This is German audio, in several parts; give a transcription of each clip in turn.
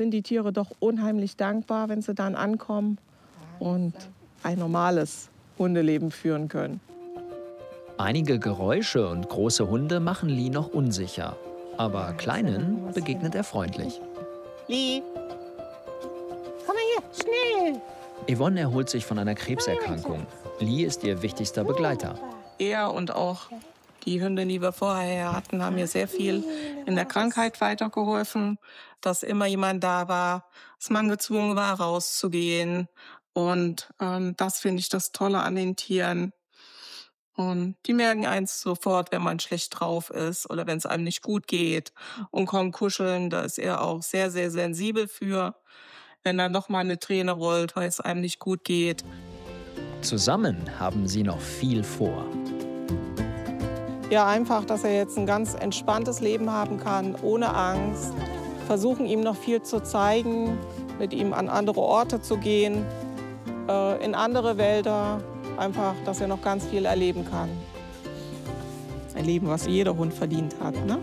sind die Tiere doch unheimlich dankbar, wenn sie dann ankommen und ein normales Hundeleben führen können. Einige Geräusche und große Hunde machen Lee noch unsicher. Aber kleinen begegnet er freundlich. Lee, komm mal hier, schnell! Yvonne erholt sich von einer Krebserkrankung. Lee ist ihr wichtigster Begleiter. Er und auch die Hündin, die wir vorher hatten, haben mir sehr viel in der Krankheit weitergeholfen. Dass immer jemand da war, dass man gezwungen war, rauszugehen. Und das finde ich das Tolle an den Tieren. Und die merken eins sofort, wenn man schlecht drauf ist oder wenn es einem nicht gut geht und kommen kuscheln. Da ist er auch sehr, sehr sensibel für, wenn dann noch mal eine Träne rollt, weil es einem nicht gut geht. Zusammen haben sie noch viel vor. Ja, einfach, dass er jetzt ein ganz entspanntes Leben haben kann, ohne Angst. Versuchen, ihm noch viel zu zeigen, mit ihm an andere Orte zu gehen, in andere Wälder. Einfach, dass er noch ganz viel erleben kann. Ein Leben, was jeder Hund verdient hat, ne?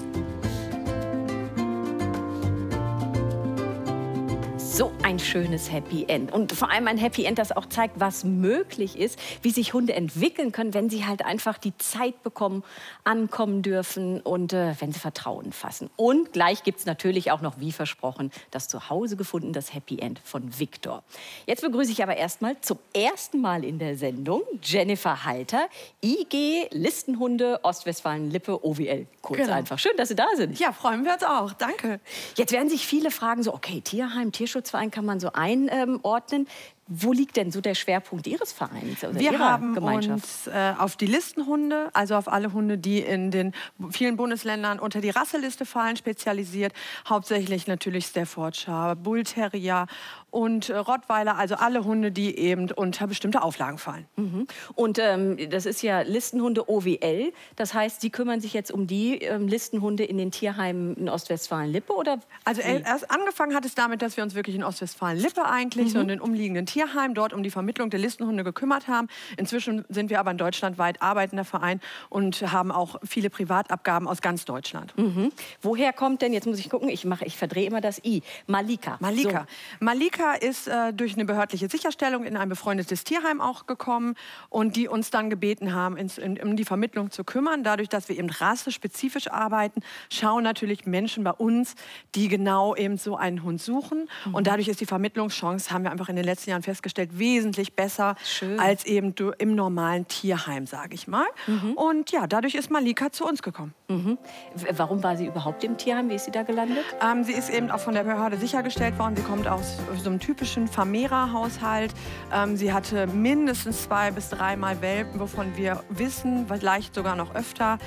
So ein schönes Happy End. Und vor allem ein Happy End, das auch zeigt, was möglich ist, wie sich Hunde entwickeln können, wenn sie halt einfach die Zeit bekommen, ankommen dürfen und wenn sie Vertrauen fassen. Und gleich gibt es natürlich auch noch, wie versprochen, das Zuhause gefunden, das Happy End von Viktor. Jetzt begrüße ich aber erstmal zum ersten Mal in der Sendung Jennifer Halter, IG Listenhunde Ostwestfalen-Lippe OWL. Kurz einfach. Schön, dass Sie da sind. Ja, freuen wir uns auch. Danke. Jetzt werden sich viele fragen, so, okay, Tierheim, Tierschutzverein kann man so einordnen. Wo liegt denn so der Schwerpunkt Ihres Vereins oder Wir Ihrer haben Gemeinschaft? uns auf die Listenhunde, also auf alle Hunde, die in den vielen Bundesländern unter die Rasseliste fallen, spezialisiert. Hauptsächlich natürlich Staffordshire, Bull Terrier und Rottweiler, also alle Hunde, die eben unter bestimmte Auflagen fallen. Mhm. Und das ist ja Listenhunde OWL. Das heißt, Sie kümmern sich jetzt um die Listenhunde in den Tierheimen in Ostwestfalen-Lippe? Also erst angefangen hat es damit, dass wir uns wirklich in Ostwestfalen-Lippe eigentlich, so in den umliegenden Tierheimen, dort um die Vermittlung der Listenhunde gekümmert haben. Inzwischen sind wir aber ein deutschlandweit arbeitender Verein und haben auch viele Privatabgaben aus ganz Deutschland. Mhm. Woher kommt denn, jetzt muss ich gucken, ich verdrehe immer das I, Malika. Malika. So. Malika ist durch eine behördliche Sicherstellung in ein befreundetes Tierheim auch gekommen und die uns dann gebeten haben, um die Vermittlung zu kümmern. Dadurch, dass wir eben rassespezifisch arbeiten, schauen natürlich Menschen bei uns, die genau eben so einen Hund suchen. Und dadurch ist die Vermittlungschance, haben wir einfach in den letzten Jahren festgestellt, wesentlich besser als eben im normalen Tierheim, sage ich mal. Und ja, dadurch ist Malika zu uns gekommen. Warum war sie überhaupt im Tierheim? Wie ist sie da gelandet? Sie ist eben auch von der Behörde sichergestellt worden. Sie kommt aus so einem typischen Vermehrerhaushalt. Sie hatte mindestens 2 bis 3 Mal Welpen, wovon wir wissen, vielleicht sogar noch öfter.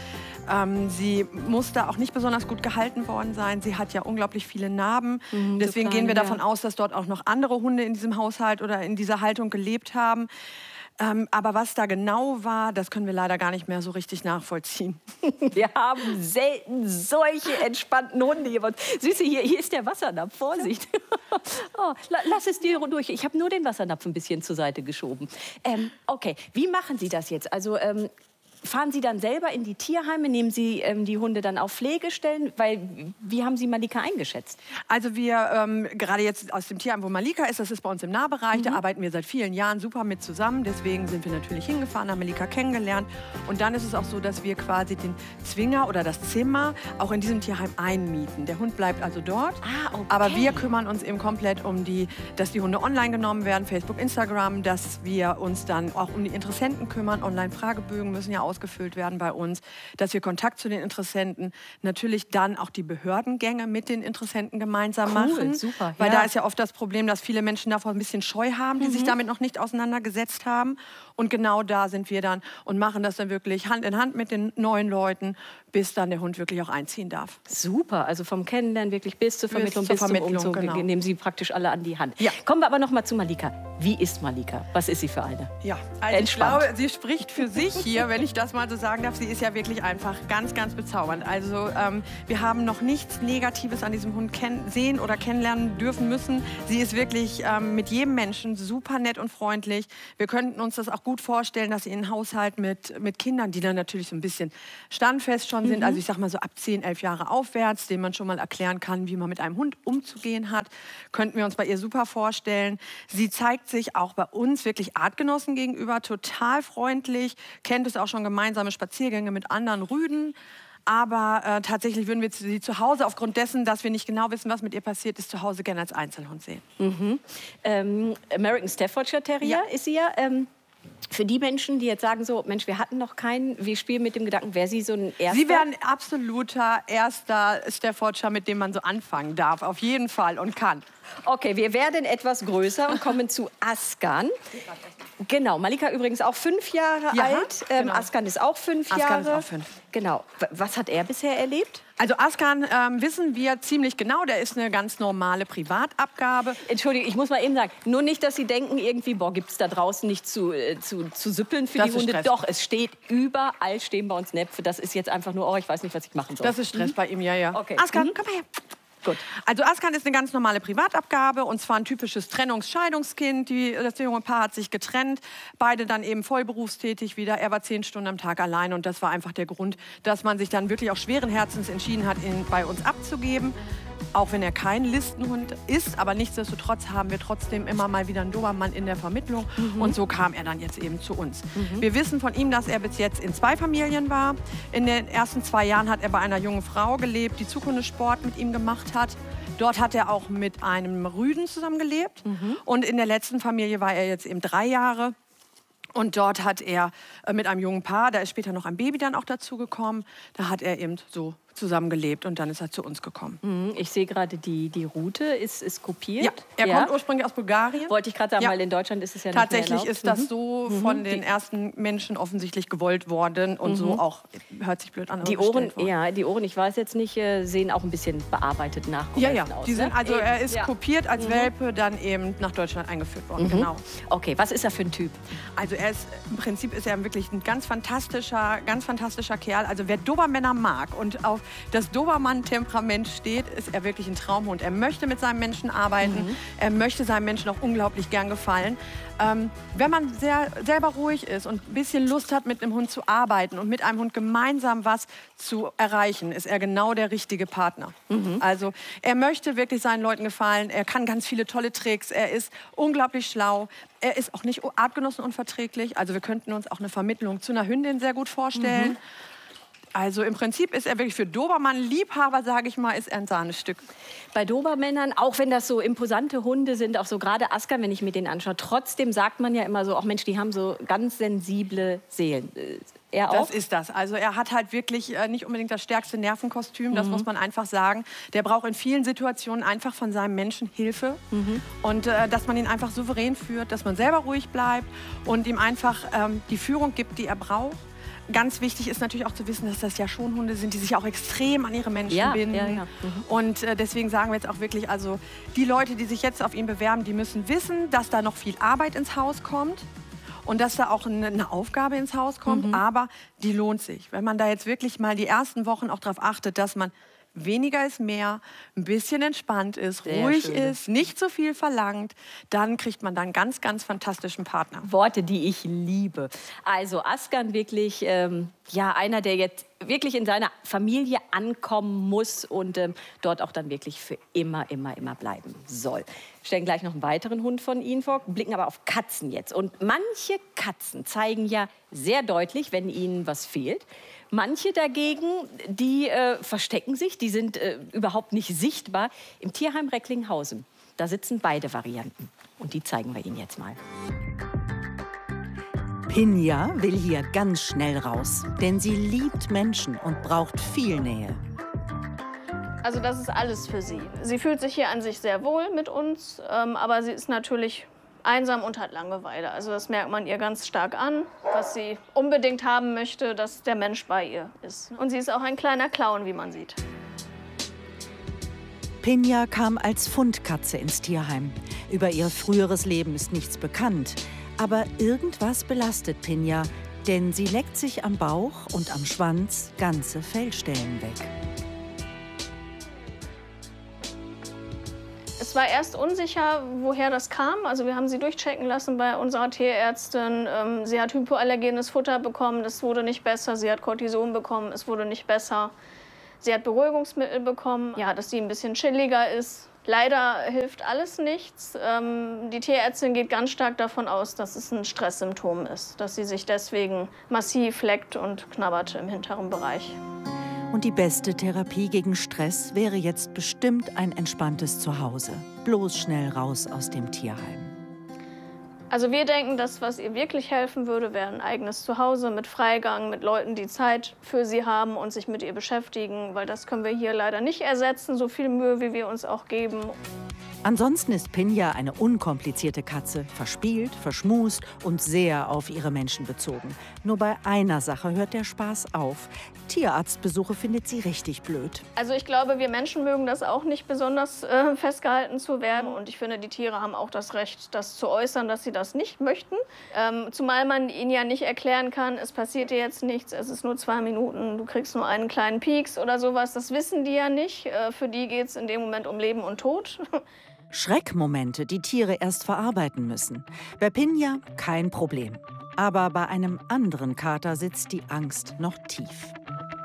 Sie musste auch nicht besonders gut gehalten worden sein. Sie hat ja unglaublich viele Narben. Deswegen gehen wir davon aus, dass dort auch noch andere Hunde in diesem Haushalt oder in dieser Haltung gelebt haben. Aber was da genau war, das können wir leider gar nicht mehr so richtig nachvollziehen. Wir haben selten solche entspannten Hunde hier. Süße, hier ist der Wassernapf. Vorsicht. Oh, lass es dir durch. Ich habe nur den Wassernapf ein bisschen zur Seite geschoben. Okay, wie machen Sie das jetzt? Also fahren Sie dann selber in die Tierheime? Nehmen Sie die Hunde dann auf Pflegestellen? Wie haben Sie Malika eingeschätzt? Also wir, gerade jetzt aus dem Tierheim, wo Malika ist, das ist bei uns im Nahbereich, da arbeiten wir seit vielen Jahren super mit zusammen. Deswegen sind wir natürlich hingefahren, haben Malika kennengelernt. Und dann ist es auch so, dass wir quasi den Zwinger oder das Zimmer auch in diesem Tierheim einmieten. Der Hund bleibt also dort, okay. Aber wir kümmern uns eben komplett um dass die Hunde online genommen werden, Facebook, Instagram, dass wir uns dann auch um die Interessenten kümmern. Online-Fragebögen müssen ja ausgefüllt werden bei uns, dass wir Kontakt zu den Interessenten, natürlich dann auch die Behördengänge mit den Interessenten gemeinsam machen. Super, weil da ist ja oft das Problem, dass viele Menschen davor ein bisschen Scheu haben, die sich damit noch nicht auseinandergesetzt haben. Und genau da sind wir dann und machen das dann wirklich Hand in Hand mit den neuen Leuten, bis dann der Hund wirklich auch einziehen darf. Super, also vom Kennenlernen wirklich bis zur Vermittlung, bis zum Umzug, genau. Nehmen Sie praktisch alle an die Hand. Ja. Kommen wir aber noch mal zu Malika. Wie ist Malika? Was ist sie für eine? Ja, also ich glaube, sie spricht für sich hier, wenn ich das mal so sagen darf. Sie ist ja wirklich einfach ganz, ganz bezaubernd. Also wir haben noch nichts Negatives an diesem Hund sehen oder kennenlernen dürfen müssen. Sie ist wirklich mit jedem Menschen super nett und freundlich. Wir könnten uns das auch gut vorstellen, dass sie in einen Haushalt mit Kindern, die dann natürlich so ein bisschen standfest schon geboren sind, also ich sag mal so ab 10, 11 Jahre aufwärts, denen man schon mal erklären kann, wie man mit einem Hund umzugehen hat, könnten wir uns bei ihr super vorstellen. Sie zeigt sich auch bei uns wirklich Artgenossen gegenüber total freundlich, kennt es auch schon gemeinsame Spaziergänge mit anderen Rüden. Aber tatsächlich würden wir sie zu Hause, aufgrund dessen, dass wir nicht genau wissen, was mit ihr passiert ist, zu Hause gerne als Einzelhund sehen. American Staffordshire Terrier ist sie ja. Für die Menschen, die jetzt sagen so, Mensch, wir hatten noch keinen, wir spielen mit dem Gedanken, wäre sie so ein erster? Sie wäre ein absoluter erster Staffordshire, mit dem man so anfangen darf, auf jeden Fall und kann. Okay, wir werden etwas größer und kommen zu Askan. Genau, Malika übrigens auch 5 Jahre alt. Genau. Askan ist auch 5 Jahre. Askan ist auch 5. Genau. Was hat er bisher erlebt? Also Askan wissen wir ziemlich genau, der ist eine ganz normale Privatabgabe. Entschuldigung, ich muss mal eben sagen, nur nicht, dass Sie denken, irgendwie, boah, gibt es da draußen nicht zu süppeln für Das die ist Hunde. Stress. Doch, es steht überall, stehen bei uns Näpfe. Das ist jetzt einfach nur, oh, ich weiß nicht, was ich machen soll. Das ist Stress bei ihm, ja. Okay. Askan, komm mal her. Gut. Also Askan ist eine ganz normale Privatabgabe und zwar ein typisches Trennungs-Scheidungskind. Das junge Paar hat sich getrennt, beide dann eben voll berufstätig wieder. Er war 10 Stunden am Tag allein und das war einfach der Grund, dass man sich dann wirklich auch schweren Herzens entschieden hat, ihn bei uns abzugeben. Auch wenn er kein Listenhund ist, aber nichtsdestotrotz haben wir trotzdem immer mal wieder einen Dobermann in der Vermittlung. Und so kam er dann jetzt eben zu uns. Wir wissen von ihm, dass er bis jetzt in 2 Familien war. In den ersten 2 Jahren hat er bei einer jungen Frau gelebt, die Zukunftssport mit ihm gemacht hat. Dort hat er auch mit einem Rüden zusammengelebt. Und in der letzten Familie war er jetzt eben 3 Jahre. Und dort hat er mit einem jungen Paar, da ist später noch ein Baby dann auch dazu gekommen, da hat er eben so zusammengelebt und dann ist er zu uns gekommen. Ich sehe gerade, die Route ist kopiert. Ja, er kommt ursprünglich aus Bulgarien. Wollte ich gerade sagen, weil in Deutschland ist es ja nicht Tatsächlich mehr erlaubt. ist das so von den ersten Menschen offensichtlich gewollt worden und so auch, hört sich blöd an, aber Die Ohren, bestellt worden. ja, die Ohren, ich weiß jetzt nicht, sehen auch ein bisschen bearbeitet Ja, nachgeholfen aus. die sind, ne? also er ist Ja. kopiert als Welpe, dann eben nach Deutschland eingeführt worden, genau. Okay, was ist er für ein Typ? Also er ist, im Prinzip ist er wirklich ein ganz fantastischer Kerl. Also wer Dobermänner mag und auf das Dobermann-Temperament steht, ist er wirklich ein Traumhund. Er möchte mit seinem Menschen arbeiten, er möchte seinem Menschen auch unglaublich gern gefallen. Wenn man selber ruhig ist und ein bisschen Lust hat, mit einem Hund zu arbeiten und mit einem Hund gemeinsam was zu erreichen, ist er genau der richtige Partner. Also er möchte wirklich seinen Leuten gefallen, er kann ganz viele tolle Tricks, er ist unglaublich schlau, er ist auch nicht artgenossenunverträglich, also wir könnten uns auch eine Vermittlung zu einer Hündin sehr gut vorstellen. Also im Prinzip ist er wirklich für Dobermann-Liebhaber, sage ich mal, ist er ein Sahnestück. Bei Dobermännern, auch wenn das so imposante Hunde sind, auch so gerade Askan, wenn ich mir den anschaue, trotzdem sagt man ja immer so, auch Mensch, die haben so ganz sensible Seelen. Er auch? Das ist das. Also er hat halt wirklich nicht unbedingt das stärkste Nervenkostüm, das muss man einfach sagen. Der braucht in vielen Situationen einfach von seinem Menschen Hilfe. Und dass man ihn einfach souverän führt, dass man selber ruhig bleibt und ihm einfach die Führung gibt, die er braucht. Ganz wichtig ist natürlich auch zu wissen, dass das ja schon Hunde sind, die sich auch extrem an ihre Menschen binden. Und deswegen sagen wir jetzt auch wirklich, also die Leute, die sich jetzt auf ihn bewerben, die müssen wissen, dass da noch viel Arbeit ins Haus kommt. Und dass da auch eine Aufgabe ins Haus kommt, aber die lohnt sich. Wenn man da jetzt wirklich mal die ersten Wochen auch darauf achtet, dass man weniger ist mehr, ein bisschen entspannt ist, ruhig ist, nicht so viel verlangt, dann kriegt man dann einen ganz, ganz fantastischen Partner. Worte, die ich liebe. Also Askan wirklich, ja, einer, der jetzt wirklich in seiner Familie ankommen muss und dort auch dann wirklich für immer bleiben soll. Wir stellen gleich noch einen weiteren Hund von Ihnen vor, blicken aber auf Katzen jetzt. Und manche Katzen zeigen ja sehr deutlich, wenn ihnen was fehlt. Manche dagegen, die verstecken sich, die sind überhaupt nicht sichtbar. Im Tierheim Recklinghausen, da sitzen beide Varianten. Und die zeigen wir Ihnen jetzt mal. Pinja will hier ganz schnell raus, denn sie liebt Menschen und braucht viel Nähe. Also das ist alles für sie. Sie fühlt sich hier an sich sehr wohl mit uns, aber sie ist natürlich einsam und hat Langeweile. Also das merkt man ihr ganz stark an, was sie unbedingt haben möchte, dass der Mensch bei ihr ist. Und sie ist auch ein kleiner Clown, wie man sieht. Pinja kam als Fundkatze ins Tierheim. Über ihr früheres Leben ist nichts bekannt. Aber irgendwas belastet Pinja, denn sie leckt sich am Bauch und am Schwanz ganze Fellstellen weg. Es war erst unsicher, woher das kam. Also wir haben sie durchchecken lassen bei unserer Tierärztin. Sie hat hypoallergenes Futter bekommen, das wurde nicht besser. Sie hat Cortison bekommen, es wurde nicht besser. Sie hat Beruhigungsmittel bekommen, ja, dass sie ein bisschen chilliger ist. Leider hilft alles nichts. Die Tierärztin geht ganz stark davon aus, dass es ein Stresssymptom ist, dass sie sich deswegen massiv leckt und knabbert im hinteren Bereich. Und die beste Therapie gegen Stress wäre jetzt bestimmt ein entspanntes Zuhause. Bloß schnell raus aus dem Tierheim. Also wir denken, das, was ihr wirklich helfen würde, wäre ein eigenes Zuhause mit Freigang, mit Leuten, die Zeit für sie haben und sich mit ihr beschäftigen, weil das können wir hier leider nicht ersetzen, so viel Mühe, wie wir uns auch geben. Ansonsten ist Pinja eine unkomplizierte Katze, verspielt, verschmust und sehr auf ihre Menschen bezogen. Nur bei einer Sache hört der Spaß auf. Tierarztbesuche findet sie richtig blöd. Also ich glaube, wir Menschen mögen das auch nicht besonders festgehalten zu werden. Und ich finde, die Tiere haben auch das Recht, das zu äußern, dass sie das nicht möchten. Zumal man ihnen ja nicht erklären kann, es passiert dir jetzt nichts, es ist nur 2 Minuten, du kriegst nur einen kleinen Pieks oder sowas. Das wissen die ja nicht. Für die geht es in dem Moment um Leben und Tod. Schreckmomente, die Tiere erst verarbeiten müssen. Bei Pinja kein Problem. Aber bei einem anderen Kater sitzt die Angst noch tief.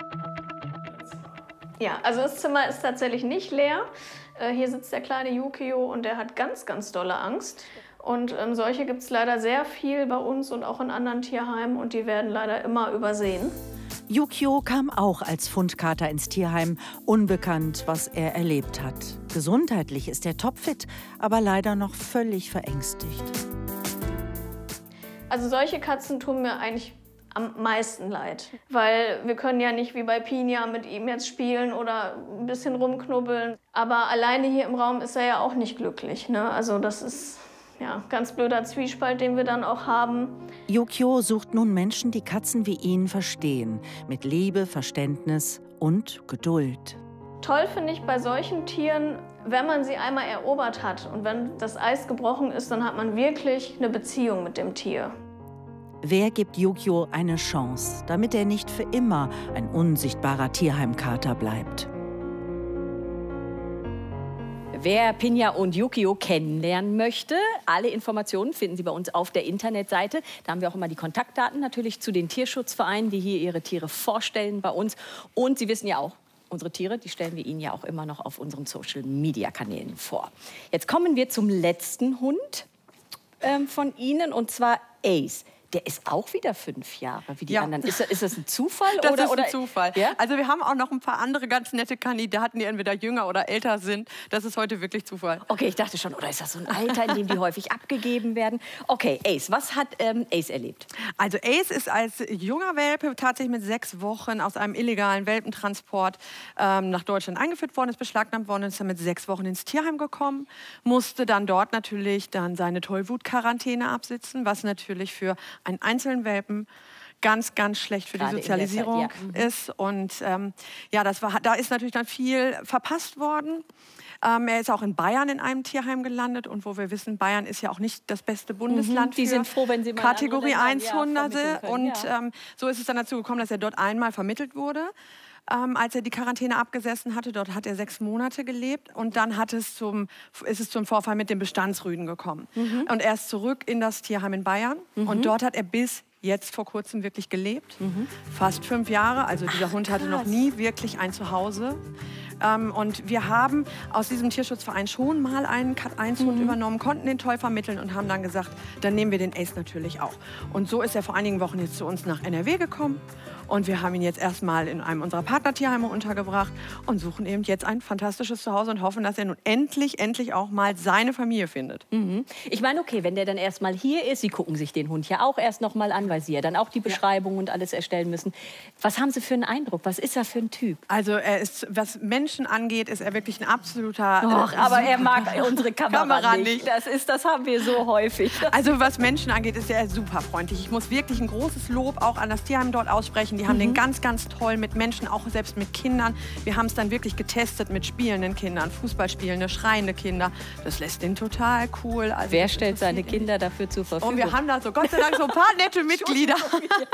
Ja, also das Zimmer ist tatsächlich nicht leer. Hier sitzt der kleine Yukio und der hat ganz, ganz dolle Angst. Und solche gibt es leider sehr viel bei uns und auch in anderen Tierheimen und die werden leider immer übersehen. Yukio kam auch als Fundkater ins Tierheim, unbekannt, was er erlebt hat. Gesundheitlich ist er topfit, aber leider noch völlig verängstigt. Also solche Katzen tun mir eigentlich am meisten leid, weil wir können ja nicht wie bei Pinja mit ihm jetzt spielen oder ein bisschen rumknubbeln. Aber alleine hier im Raum ist er ja auch nicht glücklich, ne? Also das ist ja ganz blöder Zwiespalt, den wir dann auch haben. Yukio sucht nun Menschen, die Katzen wie ihn verstehen, mit Liebe, Verständnis und Geduld. Toll finde ich bei solchen Tieren, wenn man sie einmal erobert hat und wenn das Eis gebrochen ist, dann hat man wirklich eine Beziehung mit dem Tier. Wer gibt Yukio eine Chance, damit er nicht für immer ein unsichtbarer Tierheimkater bleibt? Wer Pinja und Yukio kennenlernen möchte, alle Informationen finden Sie bei uns auf der Internetseite. Da haben wir auch immer die Kontaktdaten natürlich zu den Tierschutzvereinen, die hier ihre Tiere vorstellen bei uns. Und Sie wissen ja auch, unsere Tiere, die stellen wir Ihnen ja auch immer noch auf unseren Social-Media-Kanälen vor. Jetzt kommen wir zum letzten Hund von Ihnen, und zwar Ace. Der ist auch wieder 5 Jahre wie die anderen. Ist das ein Zufall? Das oder, ist ein Zufall. Ja? Also wir haben auch noch ein paar andere ganz nette Kandidaten, die entweder jünger oder älter sind. Das ist heute wirklich Zufall. Okay, ich dachte schon, oder ist das so ein Alter, in dem die häufig abgegeben werden? Okay, Ace, was hat Ace erlebt? Also Ace ist als junger Welpe tatsächlich mit 6 Wochen aus einem illegalen Welpentransport nach Deutschland eingeführt worden, ist beschlagnahmt worden, ist dann mit 6 Wochen ins Tierheim gekommen, musste dann dort natürlich dann seine Tollwut-Quarantäne absitzen, was natürlich für einen einzelnen Welpen ganz, ganz schlecht für Gerade die Sozialisierung ist. Und ja, da ist natürlich dann viel verpasst worden. Er ist auch in Bayern in einem Tierheim gelandet. Und wo wir wissen, Bayern ist ja auch nicht das beste Bundesland Die für sind froh, wenn sie mal Kategorie andere 1 Länder, Hunde. vermitteln können. Und so ist es dann dazu gekommen, dass er dort einmal vermittelt wurde. Als er die Quarantäne abgesessen hatte, dort hat er 6 Monate gelebt und dann ist es zum Vorfall mit dem Bestandsrüden gekommen. Und er ist zurück in das Tierheim in Bayern und dort hat er bis jetzt vor kurzem wirklich gelebt. Fast 5 Jahre, also dieser Hund hatte noch nie wirklich ein Zuhause. Und wir haben aus diesem Tierschutzverein schon mal einen Cat-1-Hund übernommen, konnten den toll vermitteln und haben dann gesagt, dann nehmen wir den Ace natürlich auch. Und so ist er vor einigen Wochen jetzt zu uns nach NRW gekommen. Und wir haben ihn jetzt erstmal in einem unserer Partnertierheime untergebracht und suchen eben jetzt ein fantastisches Zuhause und hoffen, dass er nun endlich auch mal seine Familie findet. Ich meine, okay, wenn der dann erstmal hier ist, Sie gucken sich den Hund ja auch erst noch mal an, weil Sie ja dann auch die Beschreibung und alles erstellen müssen. Was haben Sie für einen Eindruck? Was ist er für ein Typ? Also er ist, was Menschen angeht, ist er wirklich ein absoluter... Doch, aber er mag unsere Kamera nicht. Das haben wir so häufig. Also was Menschen angeht, ist er super freundlich. Ich muss wirklich ein großes Lob auch an das Tierheim dort aussprechen. Die haben den ganz, ganz toll mit Menschen, auch selbst mit Kindern. Wir haben es dann wirklich getestet mit spielenden Kindern, Fußballspielende, schreiende Kinder. Das lässt den total cool. Also wer stellt seine Kinder dafür zur Verfügung? Und wir haben da so Gott sei Dank so ein paar nette Mitglieder.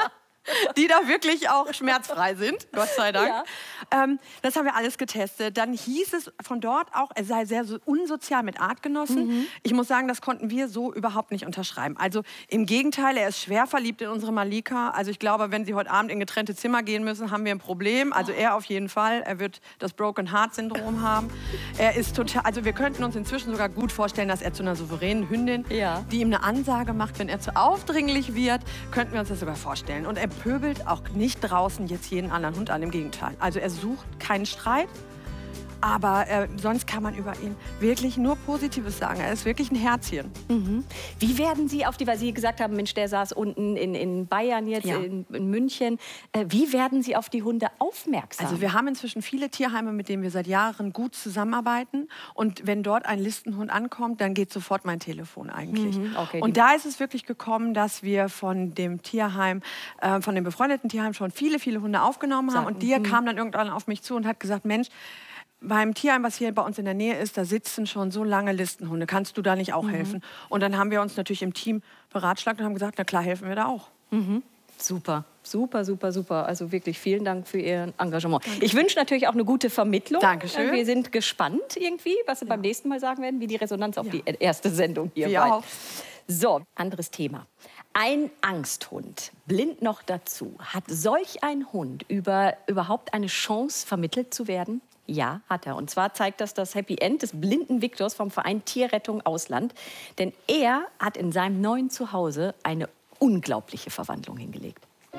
die da wirklich auch schmerzfrei sind, Gott sei Dank. Ja. Das haben wir alles getestet. Dann hieß es von dort auch, er sei sehr so unsozial mit Artgenossen. Ich muss sagen, das konnten wir so überhaupt nicht unterschreiben. Also im Gegenteil, er ist schwer verliebt in unsere Malika. Also ich glaube, wenn sie heute Abend in getrennte Zimmer gehen müssen, haben wir ein Problem. Also er auf jeden Fall. Er wird das Broken Heart Syndrom haben. Er ist total, also wir könnten uns inzwischen sogar gut vorstellen, dass er zu einer souveränen Hündin, die ihm eine Ansage macht, wenn er zu aufdringlich wird, könnten wir uns das sogar vorstellen. Und er pöbelt auch nicht draußen jetzt jeden anderen Hund an, im Gegenteil. Also er sucht keinen Streit, aber sonst kann man über ihn wirklich nur Positives sagen. Er ist wirklich ein Herzchen. Wie werden Sie auf die, weil Sie gesagt haben, Mensch, der saß unten in Bayern jetzt, in München. Wie werden Sie auf die Hunde aufmerksam? Also wir haben inzwischen viele Tierheime, mit denen wir seit Jahren gut zusammenarbeiten. Und wenn dort ein Listenhund ankommt, dann geht sofort mein Telefon eigentlich. Okay, und da ist es wirklich gekommen, dass wir von dem Tierheim, von dem befreundeten Tierheim schon viele, viele Hunde aufgenommen haben. Und der kam dann irgendwann auf mich zu und hat gesagt, Mensch, beim Tierheim, was hier bei uns in der Nähe ist, da sitzen schon so lange Listenhunde. Kannst du da nicht auch helfen? Und dann haben wir uns natürlich im Team beratschlagt und haben gesagt, na klar, helfen wir da auch. Super, super, super, super. Also wirklich vielen Dank für Ihr Engagement. Ich wünsche natürlich auch eine gute Vermittlung. Dankeschön. Wir sind gespannt irgendwie, was Sie beim nächsten Mal sagen werden, wie die Resonanz auf die erste Sendung hier Wir war. auch. So, anderes Thema. Ein Angsthund, blind noch dazu. Hat solch ein Hund überhaupt eine Chance, vermittelt zu werden? Ja, hat er. Und zwar zeigt das Happy End des blinden Viktors vom Verein Tierrettung Ausland. Denn er hat in seinem neuen Zuhause eine unglaubliche Verwandlung hingelegt.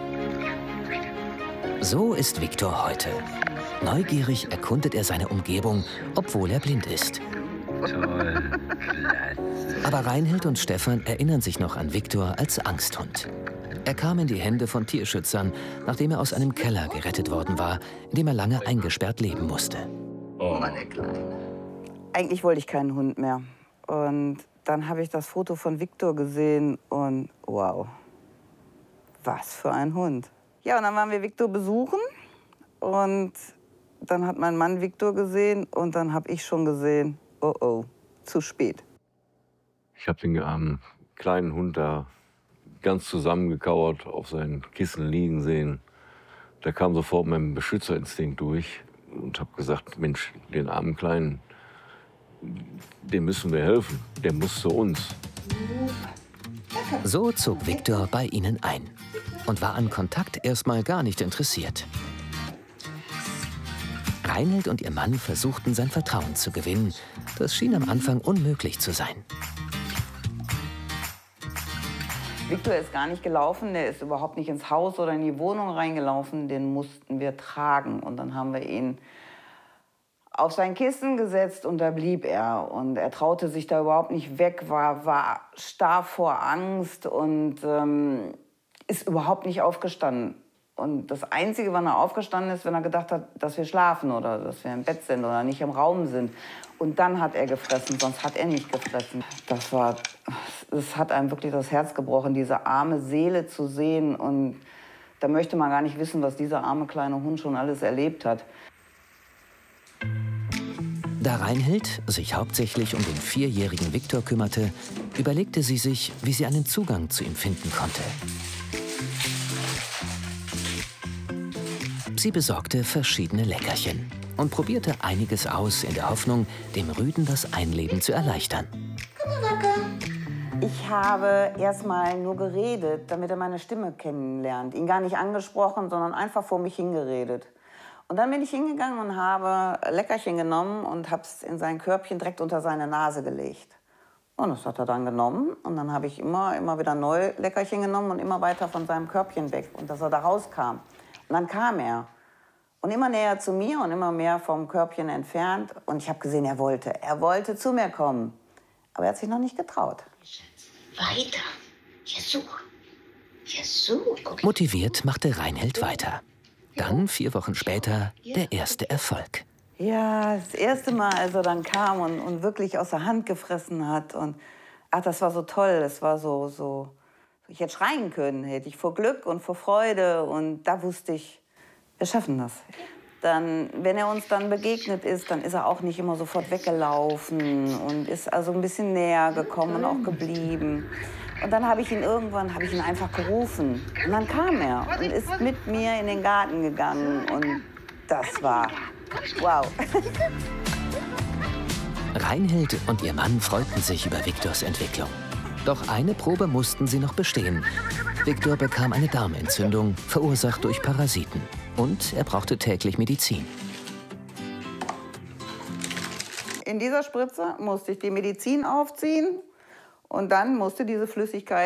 So ist Viktor heute. Neugierig erkundet er seine Umgebung, obwohl er blind ist. Toll, klasse. Aber Reinhild und Stefan erinnern sich noch an Viktor als Angsthund. Er kam in die Hände von Tierschützern, nachdem er aus einem Keller gerettet worden war, in dem er lange eingesperrt leben musste. Oh, meine Kleine. Eigentlich wollte ich keinen Hund mehr. Und dann habe ich das Foto von Viktor gesehen und wow, was für ein Hund. Ja, und dann waren wir Viktor besuchen und dann hat mein Mann Viktor gesehen und dann habe ich schon gesehen, oh oh, zu spät. Ich habe den kleinen Hund da ganz zusammengekauert auf seinen Kissen liegen sehen. Da kam sofort mein Beschützerinstinkt durch und habe gesagt, Mensch, den armen Kleinen, dem müssen wir helfen. Der muss zu uns. So zog Viktor bei ihnen ein und war an Kontakt erstmal gar nicht interessiert. Reinhild und ihr Mann versuchten, sein Vertrauen zu gewinnen. Das schien am Anfang unmöglich zu sein. Viktor ist gar nicht gelaufen, der ist überhaupt nicht ins Haus oder in die Wohnung reingelaufen. Den mussten wir tragen und dann haben wir ihn auf sein Kissen gesetzt und da blieb er. Und er traute sich da überhaupt nicht weg, war starr vor Angst und ist überhaupt nicht aufgestanden. Und das Einzige, wann er aufgestanden ist, wenn er gedacht hat, dass wir schlafen oder dass wir im Bett sind oder nicht im Raum sind. Und dann hat er gefressen, sonst hat er nicht gefressen. Das hat einem wirklich das Herz gebrochen, diese arme Seele zu sehen. Und da möchte man gar nicht wissen, was dieser arme kleine Hund schon alles erlebt hat. Da Reinhild sich hauptsächlich um den 4-jährigen Viktor kümmerte, überlegte sie sich, wie sie einen Zugang zu ihm finden konnte. Sie besorgte verschiedene Leckerchen und probierte einiges aus, in der Hoffnung, dem Rüden das Einleben zu erleichtern. Ich habe erst mal nur geredet, damit er meine Stimme kennenlernt. Ihn gar nicht angesprochen, sondern einfach vor mich hingeredet. Und dann bin ich hingegangen und habe Leckerchen genommen und habe es in sein Körbchen direkt unter seine Nase gelegt. Und das hat er dann genommen. Und dann habe ich immer wieder neu Leckerchen genommen und immer weiter von seinem Körbchen weg. Und dass er da rauskam. Und dann kam er. Und immer näher zu mir und immer mehr vom Körbchen entfernt. Und ich habe gesehen, er wollte zu mir kommen. Aber er hat sich noch nicht getraut. Weiter. Okay. Motiviert machte Reinhild weiter. Dann, 4 Wochen später, der erste Erfolg. Ja, das erste Mal, als er dann kam und wirklich aus der Hand gefressen hat. Und ach, das war so toll. Das war so. Ich hätte schreien können, hätte ich vor Glück und vor Freude. Und da wusste ich, wir schaffen das. dann, wenn er uns dann begegnet ist, dann ist er auch nicht immer sofort weggelaufen und ist also ein bisschen näher gekommen und auch geblieben. Und dann habe ich ihn einfach gerufen. Und dann kam er und ist mit mir in den Garten gegangen. Und das war wow. Reinhild und ihr Mann freuten sich über Viktors Entwicklung. Doch eine Probe mussten sie noch bestehen. Viktor bekam eine Darmentzündung, verursacht durch Parasiten. Und er brauchte täglich Medizin. In dieser Spritze musste ich die Medizin aufziehen und dann musste diese Flüssigkeit